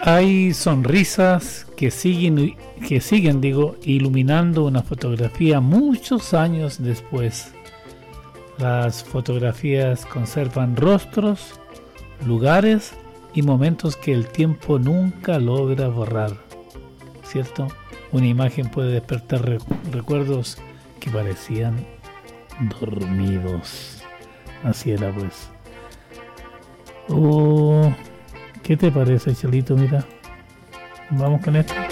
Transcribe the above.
Hay sonrisas que siguen, iluminando una fotografía muchos años después. Las fotografías conservan rostros, lugares y momentos que el tiempo nunca logra borrar, ¿cierto? Una imagen puede despertar recuerdos que parecían dormidos. Así era, pues. ¿Qué te parece, Chelito? Mira, vamos con esto.